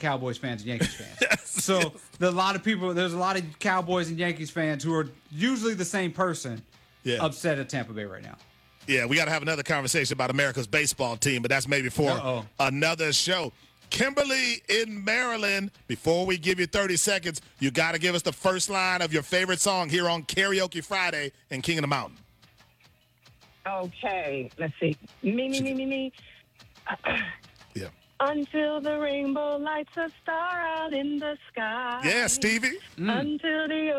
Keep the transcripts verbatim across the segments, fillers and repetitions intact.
Cowboys fans and Yankees fans. Yes, so yes. there's a lot of people. There's a lot of Cowboys and Yankees fans who are usually the same person Yeah. upset at Tampa Bay right now. Yeah, we got to have another conversation about America's baseball team, but that's maybe for Uh-oh. another show. Kimberly in Maryland, before we give you thirty seconds, you got to give us the first line of your favorite song here on Karaoke Friday in King of the Mountain. Okay, let's see. Me, me, me, me, me. Yeah. Until the rainbow lights a star out in the sky. Yeah, Stevie. Until the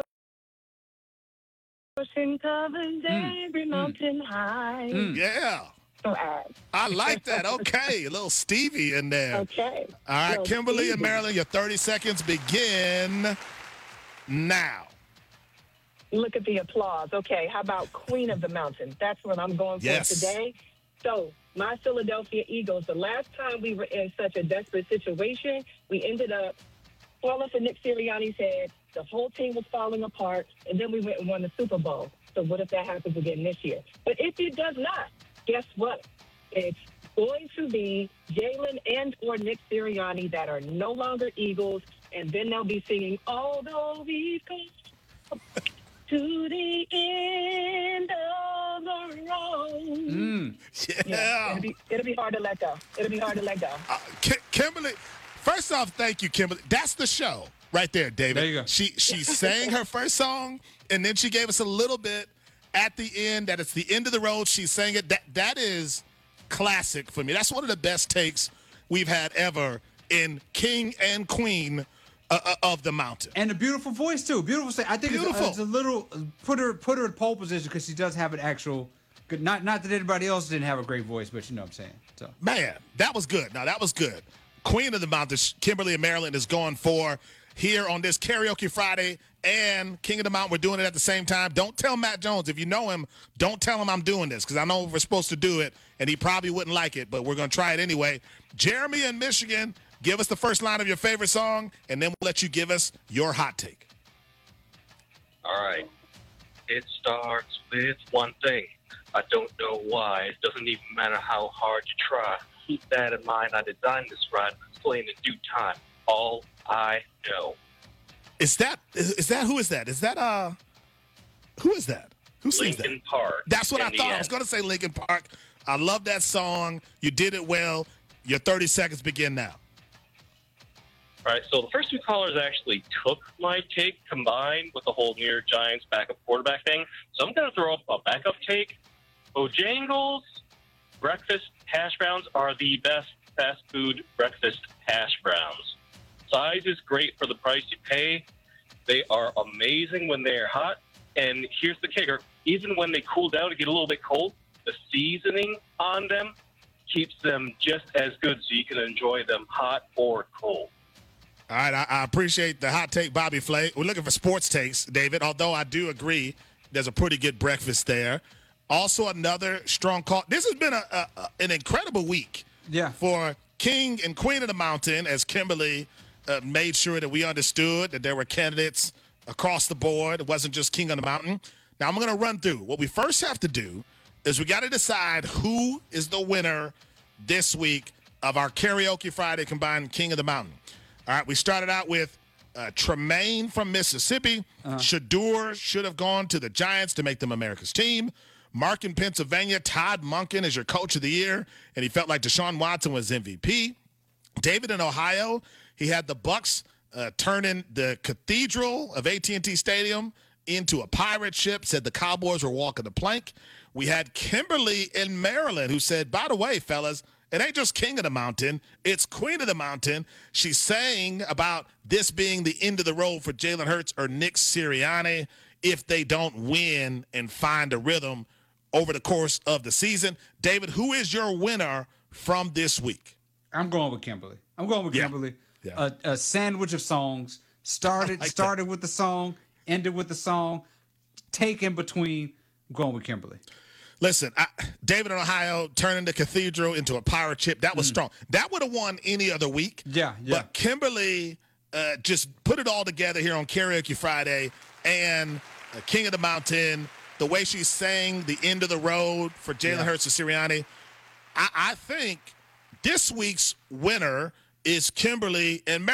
ocean covers every mountain high. Yeah. So, uh, I like that. Okay, a little Stevie in there. okay. All right, Little Kimberly in Stevie. Maryland, your thirty seconds begin now. Look at the applause. Okay, how about Queen of the Mountain? That's what I'm going for Yes. today. So, my Philadelphia Eagles, the last time we were in such a desperate situation, we ended up falling for Nick Sirianni's head. The whole team was falling apart, and then we went and won the Super Bowl. So what if that happens again this year? But if it does not, guess what? It's going to be Jalen and or Nick Sirianni that are no longer Eagles, and then they'll be singing, although we've come to the end of the road. Yeah. It'll be, it'll be hard to let go. It'll be hard to let go. Uh, Ki- Kimberly, first off, thank you, Kimberly. That's the show right there, David. There you go. She she sang her first song, and then she gave us a little bit at the end that it's the end of the road. She sang it. That that is classic for me. That's one of the best takes we've had ever in King and Queen uh, uh, of the Mountain. And a beautiful voice too. Beautiful. Say, I think it's, Beautiful. uh, it's a little put her put her in pole position because she does have an actual good. Not not that anybody else didn't have a great voice, but you know what I'm saying. So Man, that was good. Now, that was good. Queen of the Mountain, Kimberly in Maryland, is going for here on this Karaoke Friday and King of the Mountain. We're doing it at the same time. Don't tell Matt Jones. If you know him, don't tell him I'm doing this because I know we're supposed to do it, and he probably wouldn't like it, but we're going to try it anyway. Jeremy in Michigan, give us the first line of your favorite song, and then we'll let you give us your hot take. All right. It starts with one thing. I don't know why. It doesn't even matter how hard you try. Keep that in mind. I designed this ride. It's playing in due time. All I know. Is that is that who is that? Is that uh who is that? Who sings Lincoln that? Park. That's what I Indiana. thought. I was going to say Lincoln Park. I love that song. You did it well. Your thirty seconds begin now. All right, so the first two callers actually took my take combined with the whole New York Giants backup quarterback thing. So I'm going to throw up a backup take. Bojangles breakfast hash browns are the best fast food breakfast hash browns. Size is great for the price you pay. They are amazing when they're hot. And here's the kicker. Even when they cool down and get a little bit cold, the seasoning on them keeps them just as good so you can enjoy them hot or cold. All right, I, I appreciate the hot take, Bobby Flay. We're looking for sports takes, David, although I do agree there's a pretty good breakfast there. Also, another strong call. This has been a, a, a an incredible week yeah. for King and Queen of the Mountain, as Kimberly uh, made sure that we understood that there were candidates across the board. It wasn't just King of the Mountain. Now, I'm going to run through. What we first have to do is we got to decide who is the winner this week of our Karaoke Friday combined King of the Mountain. All right, we started out with uh, Tremaine from Mississippi. Uh-huh. Shador should have gone to the Giants to make them America's team. Mark in Pennsylvania, Todd Monken is your coach of the year, and he felt like Deshaun Watson was M V P. David in Ohio, he had the Bucks uh, turning the cathedral of A T and T Stadium into a pirate ship, said the Cowboys were walking the plank. We had Kimberly in Maryland who said, by the way, fellas, it ain't just King of the Mountain, it's Queen of the Mountain. She's saying about this being the end of the road for Jalen Hurts or Nick Sirianni if they don't win and find a rhythm over the course of the season. David, who is your winner from this week? I'm going with Kimberly. I'm going with Yeah. Kimberly. Yeah. A, a sandwich of songs. Started like started with the song, ended with the song, take in between. I'm going with Kimberly. Listen, I, David in Ohio turning the cathedral into a pirate ship. That was mm. strong. That would have won any other week. Yeah, yeah. But Kimberly uh, just put it all together here on Karaoke Friday. And uh, King of the Mountain, the way she sang the end of the road for Jalen yeah. Hurts and Sirianni, I, I think this week's winner is Kimberly and